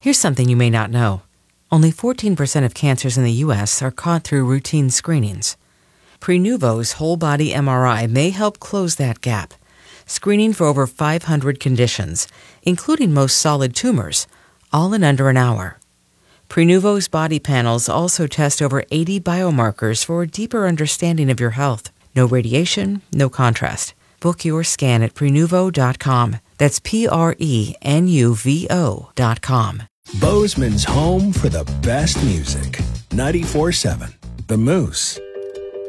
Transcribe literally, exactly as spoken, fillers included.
Here's something you may not know. Only fourteen percent of cancers in the U S are caught through routine screenings. Prenuvo's whole-body M R I may help close that gap, screening for over five hundred conditions, including most solid tumors, all in under an hour. Prenuvo's body panels also test over eighty biomarkers for a deeper understanding of your health. No radiation, no contrast. Book your scan at Prenuvo dot com. That's P R E N U V O dot com. Bozeman's home for the best music. ninety-four seven The Moose.